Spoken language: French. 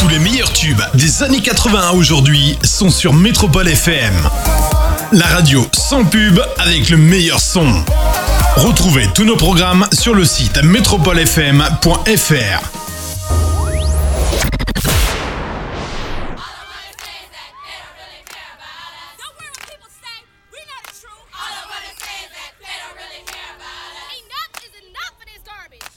les meilleurs tubes des années 80 à aujourd'hui sont sur Métropole FM. La radio sans pub avec le meilleur son. Retrouvez tous nos programmes sur le site metropolefm.fr.